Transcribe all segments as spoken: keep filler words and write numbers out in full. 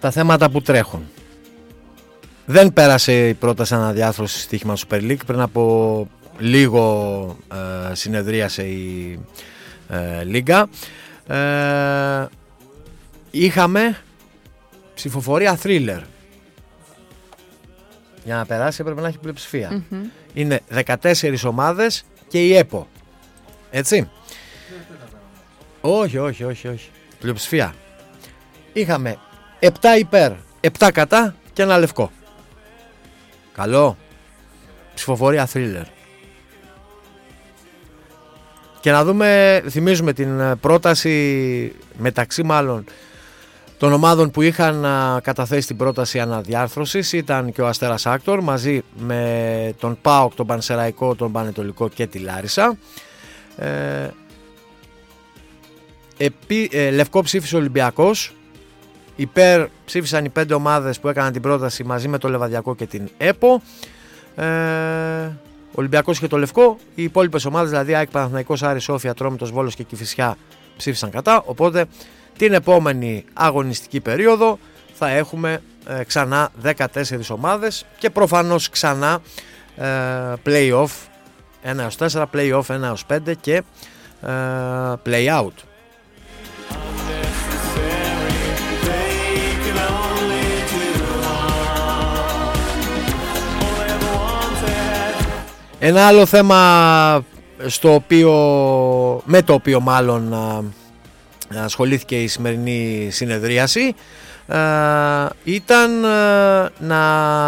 τα θέματα που τρέχουν. Δεν πέρασε η πρόταση αναδιάρθρωσης στοίχημα Super League. Πριν από λίγο ε, συνεδρίασε η ε, Λίγκα. Ε, είχαμε ψηφοφορία thriller. Για να περάσει έπρεπε να έχει πλειοψηφία. Mm-hmm. Είναι δεκατέσσερις ομάδες και η ΕΠΟ. Έτσι. Όχι, όχι, όχι, όχι. Πλειοψηφία. Είχαμε επτά υπέρ, επτά κατά και ένα λευκό. Καλό. Ψηφοφορία thriller. Και να δούμε, θυμίζουμε την πρόταση μεταξύ μάλλον των ομάδων που είχαν καταθέσει την πρόταση αναδιάρθρωσης. Ήταν και ο Αστέρας Άκτορ μαζί με τον ΠΑΟΚ, τον Πανσεραϊκό, τον Πανετολικό και τη Λάρισα. Ε, επί, ε, λευκό ψήφισε ο Ολυμπιακός. Υπέρ ψήφισαν οι πέντε ομάδες που έκαναν την πρόταση μαζί με το Λεβαδιακό και την ΕΠΟ. Ε, ο Ολυμπιακός και το Λευκό. Οι υπόλοιπες ομάδες, δηλαδή ΑΕΚ, Παναθηναϊκός, Άρης, Σόφια, Ατρόμητος, Βόλος και Κηφισιά, ψήφισαν κατά. Οπότε την επόμενη αγωνιστική περίοδο θα έχουμε ε, ξανά δεκατέσσερις ομάδες και προφανώς ξανά ε, play-off ένα έως τέσσερα, play-off ένα έως πέντε και ε, play-out. Ένα άλλο θέμα στο οποίο, με το οποίο μάλλον ασχολήθηκε η σημερινή συνεδρίαση ήταν να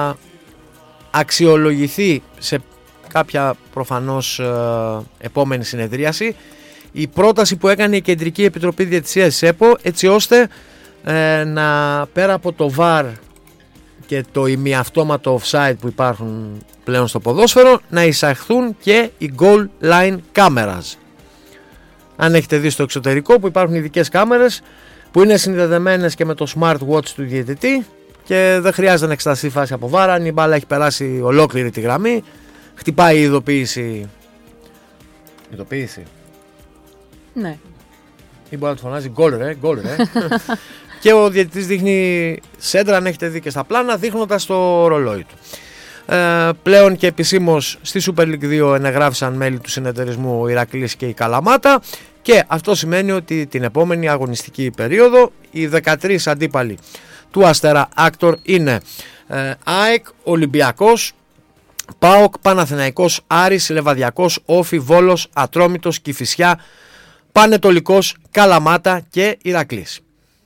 αξιολογηθεί σε κάποια προφανώς επόμενη συνεδρίαση η πρόταση που έκανε η Κεντρική Επιτροπή Διαιτησίας της ΕΠΟ, έτσι ώστε να, πέρα από το βαρ και το ημιαυτόματο offside που υπάρχουν πλέον στο ποδόσφαιρο, να εισαχθούν και οι goal line cameras. Αν έχετε δει στο εξωτερικό που υπάρχουν ειδικές κάμερες που είναι συνδεδεμένες και με το smart watch του διαιτητή και δεν χρειάζεται να εξεταστεί φάση από βάρα. Αν η μπάλα έχει περάσει ολόκληρη τη γραμμή, χτυπάει η ειδοποίηση. Ειδοποίηση. Ναι. Ή μπορεί να του φωνάζει γκολ ρε, γκολ ρε. Και ο διαιτητής δείχνει σέντρα, αν έχετε δει και στα πλάνα, δείχνοντας το ρολόι του. Ε, πλέον και επισήμως στη Super League δύο ενεγράφησαν μέλη του συνεταιρισμού ο Ηρακλής και η Καλαμάτα και αυτό σημαίνει ότι την επόμενη αγωνιστική περίοδο οι δεκατρείς αντίπαλοι του Αστέρα Άκτορ είναι ε, ΑΕΚ, Ολυμπιακός, ΠΑΟΚ, Παναθηναϊκός, Άρης, Λεβαδιακός, Όφι, Βόλος, Ατρόμητος, Κηφισιά, Πανετολικός, Καλαμάτα και Ηρακλής.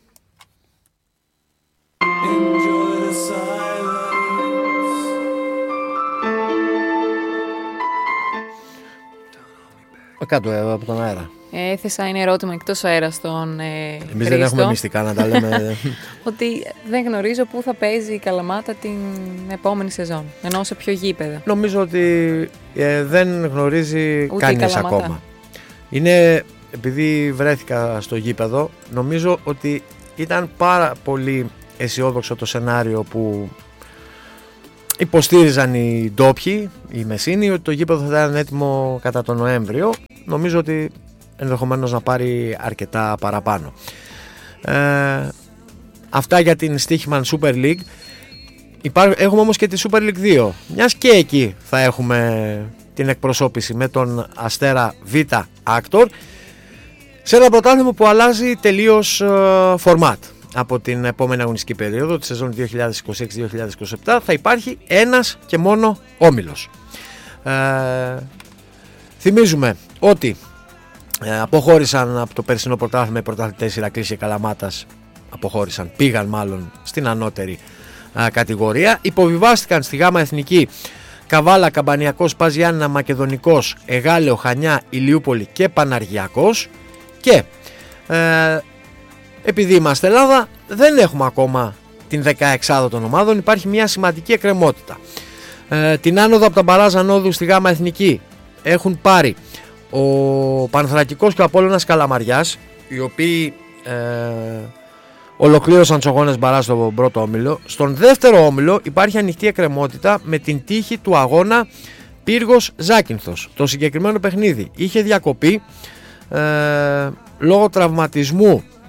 Κάτω από τον αέρα. Έθεσα ένα ερώτημα εκτός αέρα στον ε, Εμείς Χρήστο. Δεν έχουμε μυστικά να τα λέμε. Ότι δεν γνωρίζω πού θα παίζει η Καλαμάτα την επόμενη σεζόν. Ενώ σε ποιο γήπεδο. Νομίζω ότι ε, δεν γνωρίζει ούτε κανείς ακόμα. Είναι, επειδή βρέθηκα στο γήπεδο, νομίζω ότι ήταν πάρα πολύ αισιόδοξο το σενάριο που υποστήριζαν οι ντόπιοι, οι Μεσίνοι, ότι το γήπεδο θα ήταν έτοιμο κατά τον Νοέμβριο. Νομίζω ότι ενδεχομένως να πάρει αρκετά παραπάνω. Ε, αυτά για την Στοίχημαν Super League. Υπά, έχουμε όμως και τη Super League δύο. Μιας και εκεί θα έχουμε την εκπροσώπηση με τον Αστέρα Β Άκτορ σε ένα πρωτάθλημα που αλλάζει τελείως uh, format. Από την επόμενη αγωνιστική περίοδο, τη σεζόν δύο χιλιάδες είκοσι έξι δύο χιλιάδες είκοσι επτά, θα υπάρχει ένας και μόνο όμιλος. Ε, θυμίζουμε ότι ε, αποχώρησαν από το περσινό πρωτάθλημα οι πρωταθλητές Ηρακλής και Καλαμάτας, αποχώρησαν, πήγαν μάλλον στην ανώτερη ε, κατηγορία. Υποβιβάστηκαν στη Γάμα Εθνική Καβάλα, Καμπανιακός, Πας Γιάννηνα, Μακεδονικός, Εγάλεο, Χανιά, Ηλιούπολη και Παναργιακός και ε, επειδή είμαστε Ελλάδα, δεν έχουμε ακόμα την δεκαεξάδα των ομάδων. Υπάρχει μια σημαντική εκκρεμότητα. Ε, την άνοδο από τα μπαράζ ανόδου στη Γάμα Εθνική έχουν πάρει ο Πανθρακικός και ο Απόλλωνας Καλαμαριάς, οι οποίοι ε, ολοκλήρωσαν τους αγώνες μπαράζ στον πρώτο όμιλο. Στον δεύτερο όμιλο υπάρχει ανοιχτή εκκρεμότητα με την τύχη του αγώνα Πύργος Ζάκυνθος. Το συγκεκριμένο παιχνίδι είχε διακοπεί ε, λόγω τραυματισμού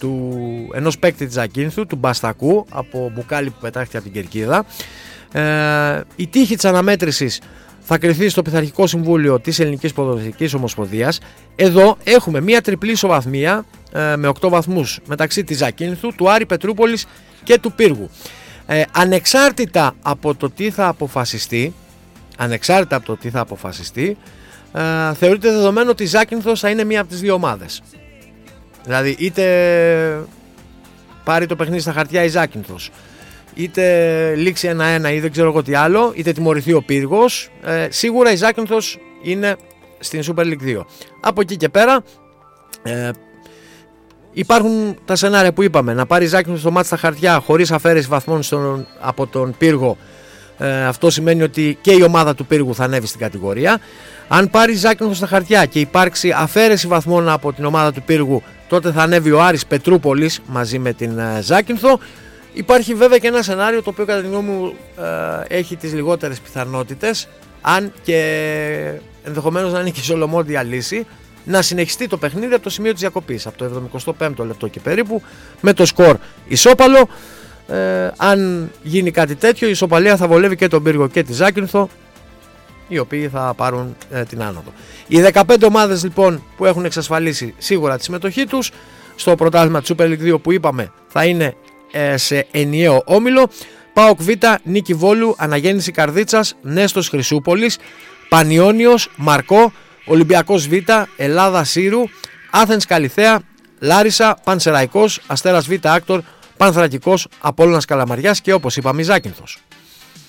του, ενός παίκτη της Ζακίνθου, του Μπαστακού, από μπουκάλι που πετάχτηκε από την κερκίδα. Ε, η τύχη της αναμέτρησης θα κριθεί στο Πειθαρχικό Συμβούλιο της Ελληνικής Ποδοσφαιρικής Ομοσπονδίας. Εδώ έχουμε μια τριπλή ισοβαθμία ε, με οκτώ βαθμούς μεταξύ της Ζακίνθου, του Άρη Πετρούπολης και του Πύργου. Ε, ανεξάρτητα από το τι θα αποφασιστεί, ανεξάρτητα από το τι θα αποφασιστεί, ε, θεωρείται δεδομένο ότι η Ζάκυνθος θα είναι μία από τις δύο ομάδες. Δηλαδή είτε πάρει το παιχνίδι στα χαρτιά η Ζάκυνθος, είτε λήξει ένα ένα ή δεν ξέρω εγώ τι άλλο, είτε τιμωρηθεί ο Πύργος, ε, σίγουρα η Ζάκυνθος είναι στην Super League δύο. Από εκεί και πέρα ε, υπάρχουν τα σενάρια που είπαμε, να πάρει η Ζάκυνθος το μάτι στα χαρτιά χωρίς αφαίρεση βαθμών στον, από τον Πύργο. Ε, αυτό σημαίνει ότι και η ομάδα του Πύργου θα ανέβει στην κατηγορία. Αν πάρει η Ζάκυνθος στα χαρτιά και υπάρξει αφαίρεση βαθμών από την ομάδα του Πύργου, τότε θα ανέβει ο Άρης Πετρούπολης μαζί με την ε, Ζάκυνθο. Υπάρχει βέβαια και ένα σενάριο το οποίο κατά τη γνώμη μου ε, έχει τις λιγότερες πιθανότητες, αν και ενδεχομένως να είναι και ισολομώδια λύση, να συνεχιστεί το παιχνίδι από το σημείο της διακοπής, από το εβδομηκοστό πέμπτο λεπτό και περίπου, με το σκορ ισόπαλο. Ε, αν γίνει κάτι τέτοιο, η ισοπαλία θα βολεύει και τον Πύργο και τη Ζάκυνθο, οι οποίοι θα πάρουν ε, την άνοδο. Οι δεκαπέντε ομάδες λοιπόν που έχουν εξασφαλίσει σίγουρα τη συμμετοχή τους στο πρωτάθλημα της Super League δύο που είπαμε θα είναι ε, σε ενιαίο όμιλο. ΠΑΟΚ Β, Νίκη Βόλου, Αναγέννηση Καρδίτσας, Νέστος Χρυσούπολης, Πανιώνιος, Μαρκό, Ολυμπιακός Β, Ελλάδα Σύρου, Άθενς Καλιθέα, Λάρισα, Πανσεραϊκός, Αστέρας Β Άκτορ, Πανθρακικός, Απόλλωνας Καλαμαριάς και όπως είπαμε η Ζάκυνθος.